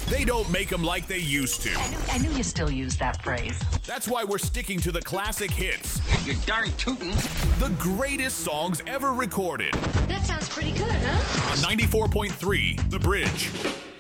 They don't make them like they used to. I knew you still use that phrase. That's why we're sticking to the classic hits. You're darn tootin'. The greatest songs ever recorded. That sounds pretty good, huh? On 94.3, The Bridge.